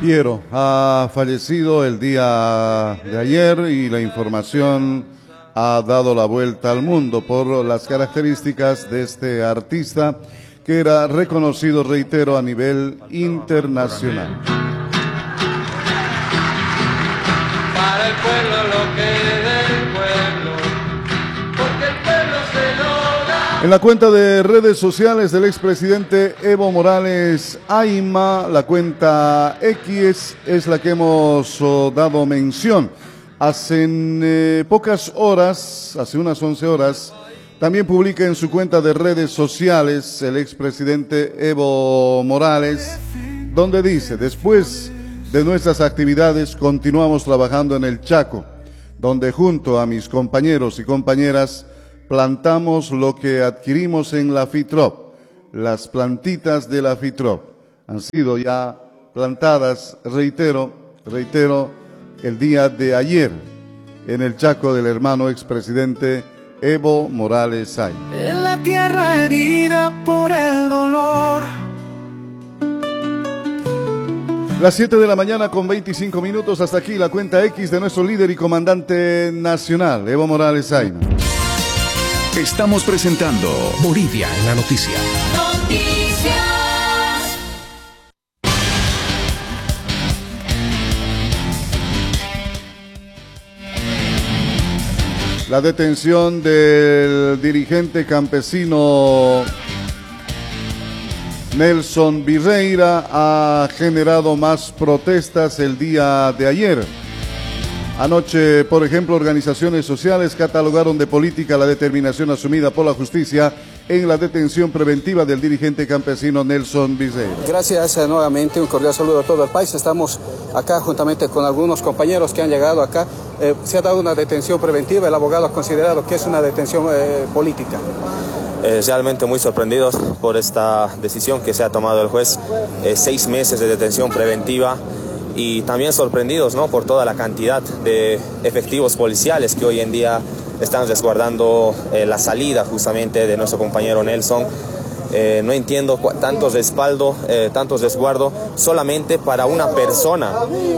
Piero ha fallecido el día de ayer y la información ha dado la vuelta al mundo por las características de este artista que era reconocido, reitero, a nivel internacional. Para el pueblo lo que del pueblo, porque el pueblo se lo da. En la cuenta de redes sociales del expresidente Evo Morales Ayma, la cuenta X es la que hemos dado mención. Hace pocas horas, hace unas 11 horas, también publica en su cuenta de redes sociales el expresidente Evo Morales, donde dice: después de nuestras actividades continuamos trabajando en el Chaco, donde junto a mis compañeros y compañeras plantamos lo que adquirimos en la FITROP. Las plantitas de la FITROP han sido ya plantadas, reitero, el día de ayer en el Chaco del hermano expresidente Evo Morales Ayma. En la tierra herida por el dolor. Las 7 de la mañana con 25 minutos, hasta aquí la cuenta X de nuestro líder y comandante nacional, Evo Morales Ayma. Estamos presentando Bolivia en la noticia. Noticias. La detención del dirigente campesino Nelson Virreira ha generado más protestas el día de ayer. Anoche, por ejemplo, organizaciones sociales catalogaron de política la determinación asumida por la justicia en la detención preventiva del dirigente campesino Nelson Virreira. Gracias nuevamente, un cordial saludo a todo el país. Estamos acá juntamente con algunos compañeros que han llegado acá. Se ha dado una detención preventiva, el abogado ha considerado que es una detención política. Realmente muy sorprendidos por esta decisión que se ha tomado el juez, 6 meses de detención preventiva, y también sorprendidos, ¿no?, por toda la cantidad de efectivos policiales que hoy en día están resguardando la salida justamente de nuestro compañero Nelson. No entiendo tanto respaldo, tanto resguardo solamente para una persona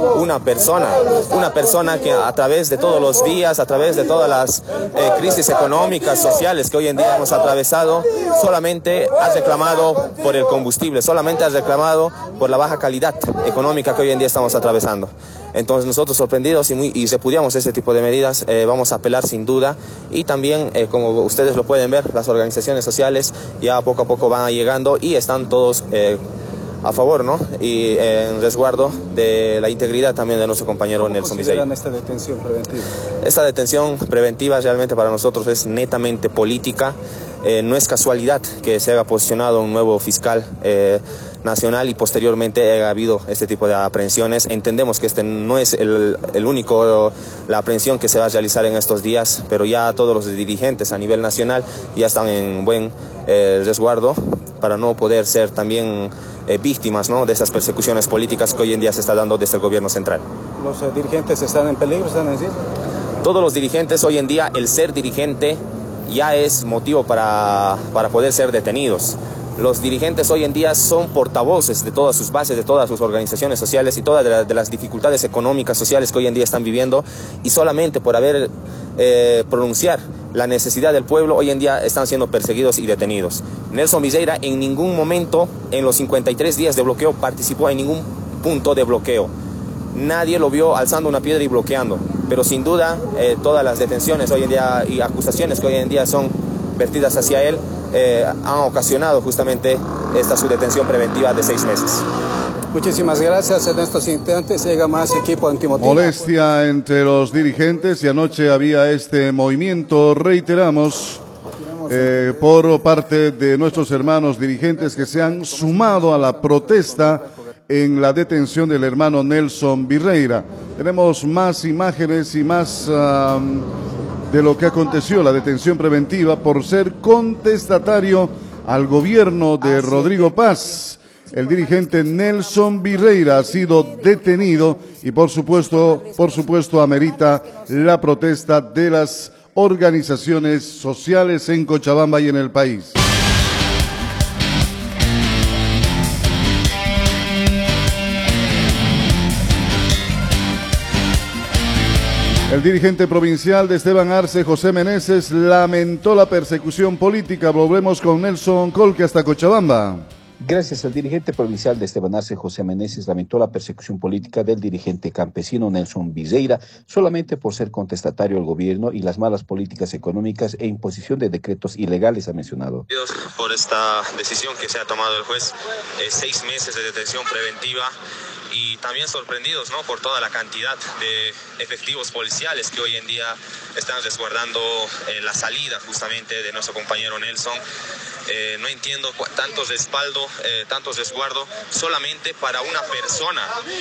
que a través de todos los días, a través de todas las crisis económicas, sociales que hoy en día hemos atravesado, solamente ha reclamado por el combustible, solamente ha reclamado por la baja calidad económica que hoy en día estamos atravesando. Entonces nosotros sorprendidos y repudiamos este tipo de medidas, vamos a apelar sin duda, y también como ustedes lo pueden ver, las organizaciones sociales ya poco a poco van llegando y están todos a favor, ¿no?, y en resguardo de la integridad también de nuestro compañero Nelson Virreira. ¿Cómo consideran esta detención preventiva? Esta detención preventiva realmente para nosotros es netamente política. No es casualidad que se haya posicionado un nuevo fiscal nacional y posteriormente haya habido este tipo de aprehensiones. Entendemos que este no es el único, la aprehensión que se va a realizar en estos días, pero ya todos los dirigentes a nivel nacional ya están en buen resguardo para no poder ser también víctimas, ¿no?, de esas persecuciones políticas que hoy en día se está dando desde el gobierno central. ¿Los dirigentes están en peligro, están en riesgo? Todos los dirigentes hoy en día, el ser dirigente ya es motivo para poder ser detenidos. Los dirigentes hoy en día son portavoces de todas sus bases, de todas sus organizaciones sociales y todas de las dificultades económicas, sociales que hoy en día están viviendo, y solamente por haber pronunciar la necesidad del pueblo, hoy en día están siendo perseguidos y detenidos. Nelson Virreira en ningún momento en los 53 días de bloqueo participó en ningún punto de bloqueo. Nadie lo vio alzando una piedra y bloqueando, pero sin duda todas las detenciones hoy en día y acusaciones que hoy en día son vertidas hacia él han ocasionado justamente su detención preventiva de 6 meses. Muchísimas gracias. En estos instantes llega más equipo antimotín. Molestia entre los dirigentes, y anoche había este movimiento, reiteramos, por parte de nuestros hermanos dirigentes que se han sumado a la protesta en la detención del hermano Nelson Virreira. Tenemos más imágenes y más de lo que aconteció, la detención preventiva por ser contestatario al gobierno de Rodrigo Paz. El dirigente Nelson Virreira ha sido detenido y por supuesto amerita la protesta de las organizaciones sociales en Cochabamba y en el país. El dirigente provincial de Esteban Arce, José Meneses, lamentó la persecución política. Volvemos con Nelson Colque hasta Cochabamba. Gracias. El dirigente provincial de Esteban Arce, José Meneses, lamentó la persecución política del dirigente campesino Nelson Viseira solamente por ser contestatario al gobierno y las malas políticas económicas e imposición de decretos ilegales, ha mencionado. Por esta decisión que se ha tomado el juez, 6 meses de detención preventiva. Y también sorprendidos, ¿no?, por toda la cantidad de efectivos policiales que hoy en día están resguardando la salida justamente de nuestro compañero Nelson. No entiendo tanto respaldo, tanto resguardo solamente para una persona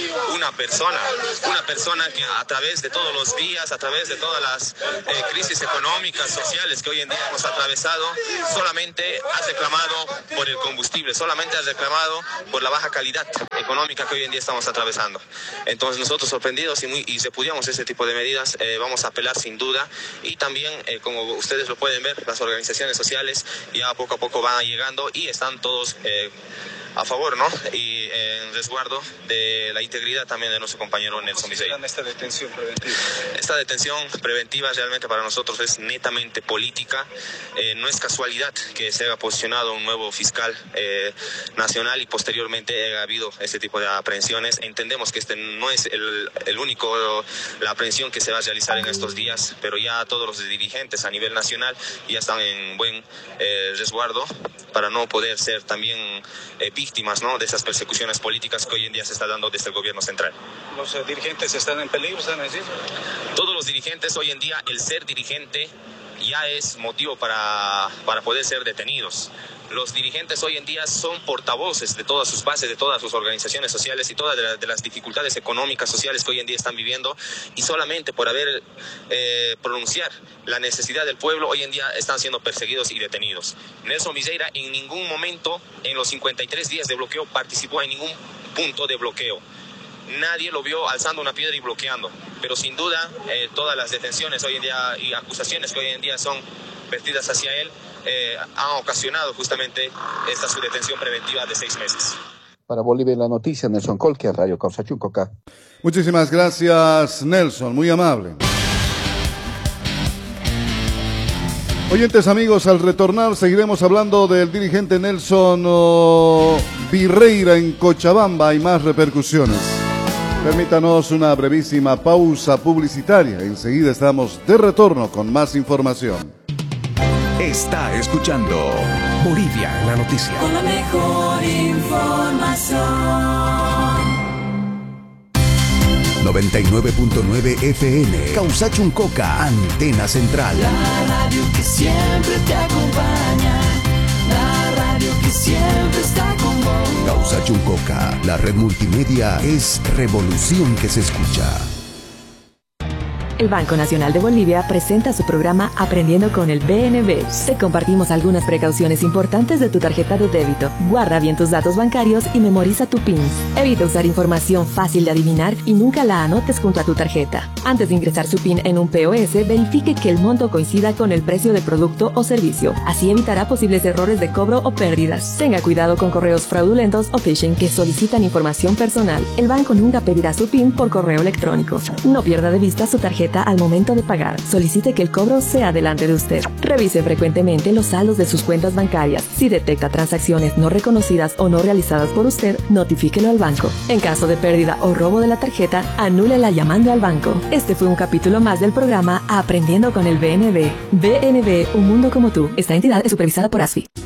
que a través de todos los días, a través de todas las crisis económicas, sociales que hoy en día hemos atravesado, solamente ha reclamado por el combustible, solamente ha reclamado por la baja calidad económica que hoy en día estamos atravesando. Entonces nosotros sorprendidos y repudiamos ese tipo de medidas, vamos a apelar sin duda, y también como ustedes lo pueden ver, las organizaciones sociales ya poco a poco van llegando y están todos a favor, ¿no?, y en resguardo de la integridad también de nuestro compañero Nelson Viseira. ¿Esta detención preventiva? Esta detención preventiva realmente para nosotros es netamente política. No es casualidad que se haya posicionado un nuevo fiscal nacional y posteriormente ha habido este tipo de aprehensiones. Entendemos que este no es el único, la aprehensión que se va a realizar en estos días, pero ya todos los dirigentes a nivel nacional ya están en buen resguardo para no poder ser también víctimas, ¿no?, de esas persecuciones políticas que hoy en día se está dando desde el gobierno central. ¿Los dirigentes están en peligro, están en decir? Todos los dirigentes hoy en día, el ser dirigente ya es motivo para poder ser detenidos. Los dirigentes hoy en día son portavoces de todas sus bases, de todas sus organizaciones sociales y todas de las dificultades económicas, sociales que hoy en día están viviendo, y solamente por haber pronunciar la necesidad del pueblo, hoy en día están siendo perseguidos y detenidos. Nelson Viseira en ningún momento en los 53 días de bloqueo participó en ningún punto de bloqueo. Nadie lo vio alzando una piedra y bloqueando, pero sin duda todas las detenciones hoy en día y acusaciones que hoy en día son vertidas hacia él han ocasionado justamente esta su detención preventiva de 6 meses. Para Bolivia en la noticia, Nelson Colque, Radio Causachuncoca. Muchísimas gracias, Nelson, muy amable. Oyentes amigos, al retornar seguiremos hablando del dirigente Nelson Viseira en Cochabamba. Hay más repercusiones. Permítanos una brevísima pausa publicitaria. Enseguida estamos de retorno con más información. Está escuchando Bolivia en la noticia. Con la mejor información. 99.9 FM, Causachuncoca, antena central. La radio que siempre te acompaña. La radio que siempre está con vos. Causachuncoca, la red multimedia es revolución que se escucha. El Banco Nacional de Bolivia presenta su programa Aprendiendo con el BNB. Te compartimos algunas precauciones importantes de tu tarjeta de débito. Guarda bien tus datos bancarios y memoriza tu PIN. Evita usar información fácil de adivinar y nunca la anotes junto a tu tarjeta. Antes de ingresar su PIN en un POS, verifique que el monto coincida con el precio del producto o servicio. Así evitará posibles errores de cobro o pérdidas. Tenga cuidado con correos fraudulentos o phishing que solicitan información personal. El banco nunca pedirá su PIN por correo electrónico. No pierda de vista su tarjeta al momento de pagar. Solicite que el cobro sea delante de usted. Revise frecuentemente los saldos de sus cuentas bancarias. Si detecta transacciones no reconocidas o no realizadas por usted, notifíquelo al banco. En caso de pérdida o robo de la tarjeta, anúlela llamando al banco. Este fue un capítulo más del programa Aprendiendo con el BNB. BNB, un mundo como tú. Esta entidad es supervisada por ASFI.